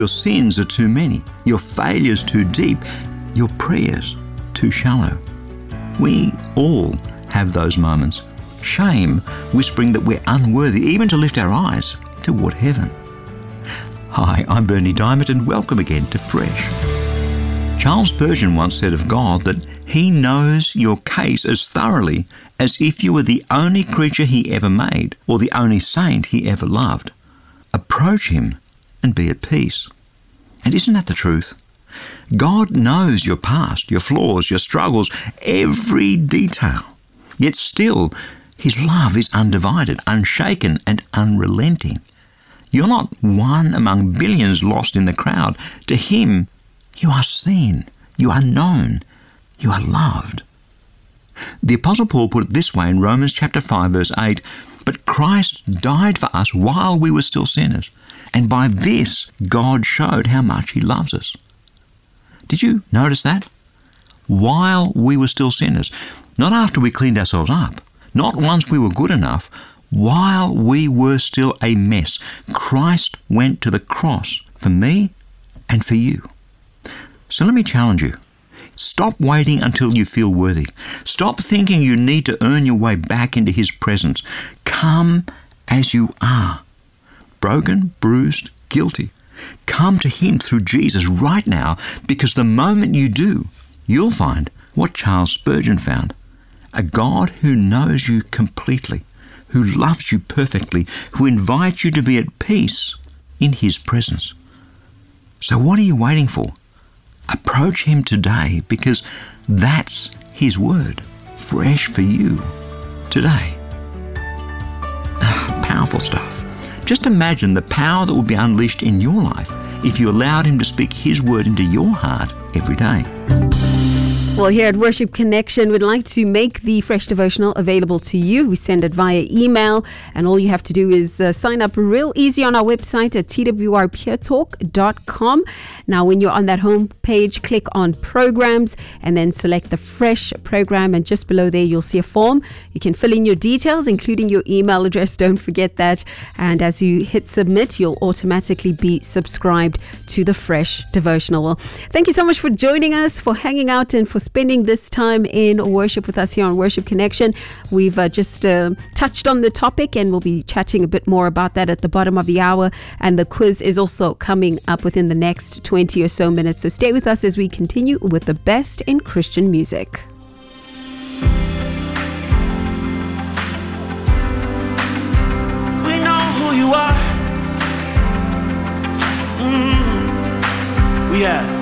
Your sins are too many, your failures too deep, your prayers too shallow. We all have those moments. Shame whispering that we're unworthy even to lift our eyes toward heaven. Hi, I'm Bernie Diamond and welcome again to Fresh. Charles Spurgeon once said of God that He knows your case as thoroughly as if you were the only creature He ever made or the only saint He ever loved. Approach Him and be at peace. And isn't that the truth? God knows your past, your flaws, your struggles, every detail. Yet still, His love is undivided, unshaken, and unrelenting. You're not one among billions lost in the crowd. To Him, you are seen, you are known, you are loved. The Apostle Paul put it this way in Romans chapter 5, verse 8, "But Christ died for us while we were still sinners, and by this God showed how much He loves us." Did you notice that? While we were still sinners, not after we cleaned ourselves up, not once we were good enough, while we were still a mess, Christ went to the cross for me and for you. So let me challenge you. Stop waiting until you feel worthy. Stop thinking you need to earn your way back into His presence. Come as you are. Broken, bruised, guilty. Come to Him through Jesus right now, because the moment you do, you'll find what Charles Spurgeon found. A God who knows you completely, who loves you perfectly, who invites you to be at peace in His presence. So what are you waiting for? Approach Him today, because that's His word, fresh for you today. Powerful stuff. Just imagine the power that will be unleashed in your life if you allowed Him to speak His word into your heart every day. Well, here at Worship Connection, we'd like to make the Fresh Devotional available to you. We send it via email, and all you have to do is sign up real easy on our website at twrpuretalk.com. Now, when you're on that home page, click on Programs and then select the Fresh program, and just below there, you'll see a form. You can fill in your details, including your email address. Don't forget that. And as you hit submit, you'll automatically be subscribed to the Fresh Devotional. Well, thank you so much for joining us, for hanging out, and for spending this time in worship with us here on Worship Connection. We've just touched on the topic, and we'll be chatting a bit more about that at the bottom of the hour. And the quiz is also coming up within the next 20 or so minutes. So stay with us as we continue with the best in Christian music. We know who you are. We have